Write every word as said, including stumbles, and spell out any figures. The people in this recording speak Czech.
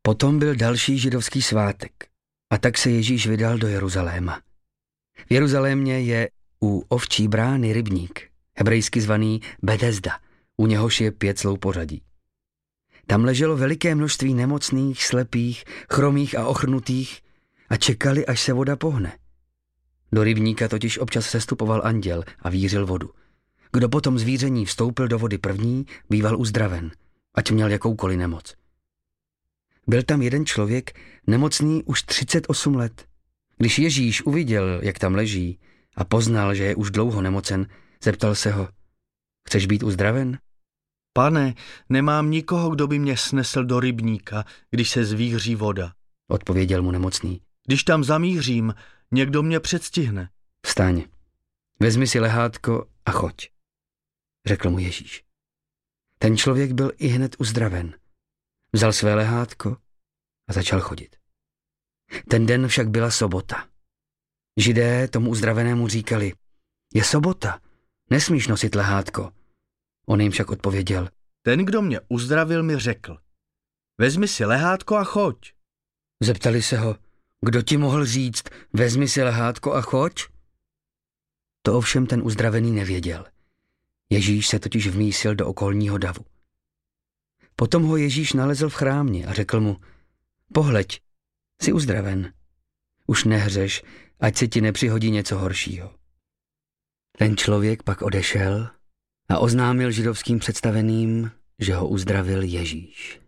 Potom byl další židovský svátek a tak se Ježíš vydal do Jeruzaléma. V Jeruzalémě je u ovčí brány rybník, hebrejsky zvaný Betesda, u něhož je pět sloupořadí. Tam leželo veliké množství nemocných, slepých, chromých a ochrnutých a čekali, až se voda pohne. Do rybníka totiž občas sestupoval anděl a vířil vodu. Kdo potom zvíření vstoupil do vody první, býval uzdraven, ať měl jakoukoliv nemoc. Byl tam jeden člověk, nemocný už třicet osm let. Když Ježíš uviděl, jak tam leží a poznal, že je už dlouho nemocen, zeptal se ho: Chceš být uzdraven? Pane, nemám nikoho, kdo by mě snesl do rybníka, když se zvíří voda. Odpověděl mu nemocný. Když tam zamířím, někdo mě předstihne. Vstaň, vezmi si lehátko a choď, řekl mu Ježíš. Ten člověk byl ihned uzdraven. Vzal své lehátko a začal chodit. Ten den však byla sobota. Židé tomu uzdravenému říkali: Je sobota, nesmíš nosit lehátko. On jim však odpověděl: Ten, kdo mě uzdravil, mi řekl: Vezmi si lehátko a choď. Zeptali se ho: Kdo ti mohl říct, vezmi si lehátko a choď? To ovšem ten uzdravený nevěděl. Ježíš se totiž vmísil do okolního davu. Potom ho Ježíš nalezl v chrámě a řekl mu: Pohleď, jsi uzdraven. Už nehřeš, ať se ti nepřihodí něco horšího. Ten člověk pak odešel a oznámil židovským představeným, že ho uzdravil Ježíš.